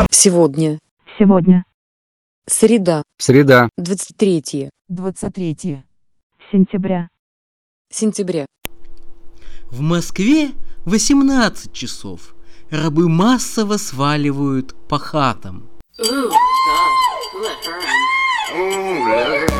Сегодня. Сегодня. Среда. Среда. 23 сентября. сентября. В Москве 18 часов. Рабы массово сваливают по хатам. Ooh, God. Ooh, that hurt.